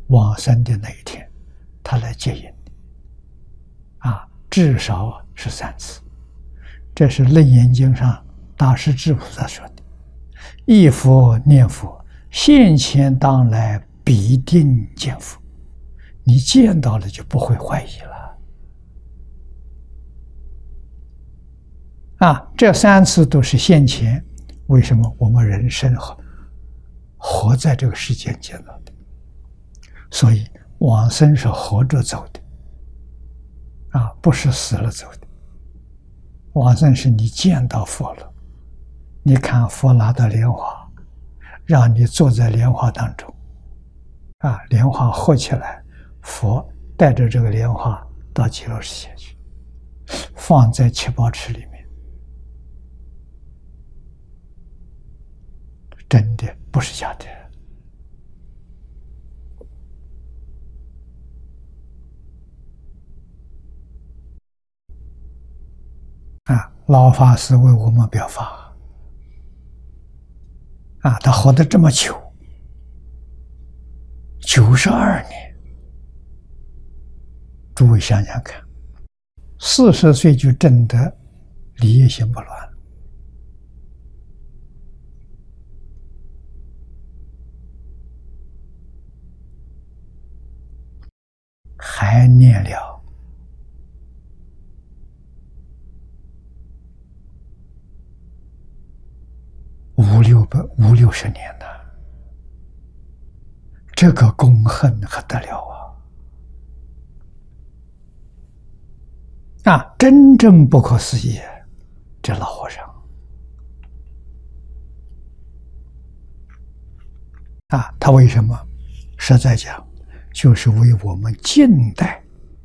往生的那一天，他来接引你，至少是3次。这是《楞严经》上大势至菩萨说的：“忆佛念佛，现前当来必定见佛。”你见到了就不会怀疑了。这3次都是现前。为什么我们人生活在这个世间见到的？所以往生是活着走的，不是死了走的。往生是你见到佛了，你看佛拿到莲花，让你坐在莲花当中，莲花合起来，佛带着这个莲花到极乐世界去，放在七宝池里面。真的不是假的。老法师为我们表法，他活得这么久，92年，诸位想想看，40岁就证得理业心不乱，还念了五六十年呢，这个功恨还得了真正不可思议，这老和尚他为什么？实在讲，就是为我们近代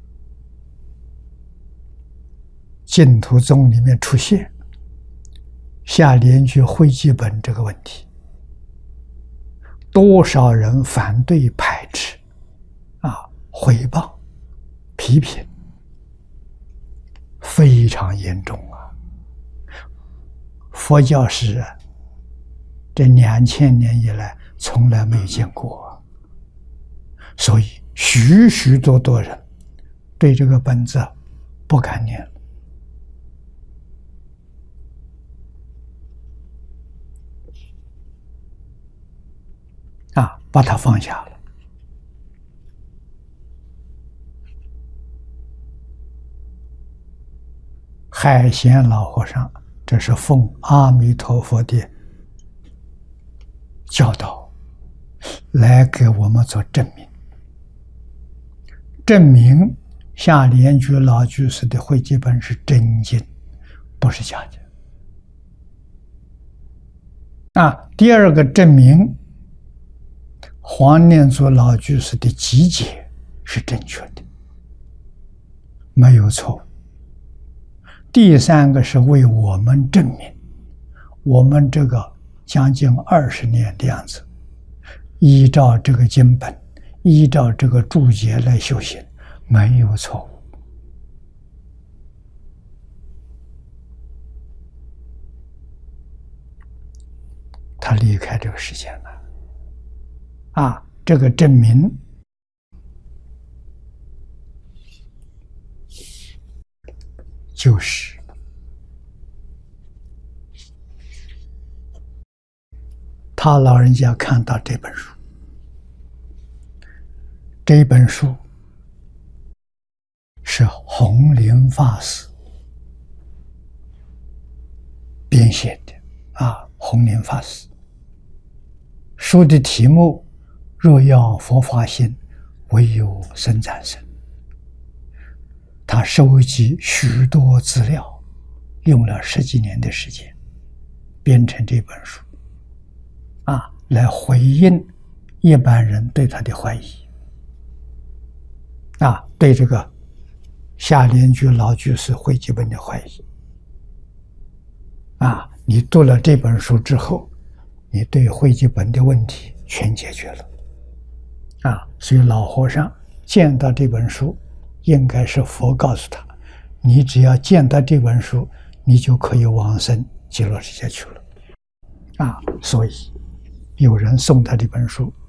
净土宗里面出现下莲居会集本这个问题，多少人反对排斥毁谤批评，非常严重佛教史这2000年以来从来没有见过，所以许许多多人对这个本子不敢念把它放下了。海贤老和尚，这是奉阿弥陀佛的教导来给我们做证明，证明下莲居老居士的会集本是真经，不是假的。第二个证明黄念祖老居士的集解是正确的，没有错误。第三个是为我们证明，我们这个将近20年的样子，依照这个经本，依照这个注解来修行，没有错误。他离开这个世界了。这个证明就是他老人家看到这本书，这本书是弘林法师编写的弘林法师。书的题目若要佛法心，唯有僧赞僧。他收集许多资料，用了10几年的时间编成这本书来回应一般人对他的怀疑对这个下莲居老居士会集本的怀疑你读了这本书之后，你对会集本的问题全解决了所以老和尚见到这本书，应该是佛告诉他，你只要见到这本书，你就可以往生极乐世界去了所以有人送他这本书，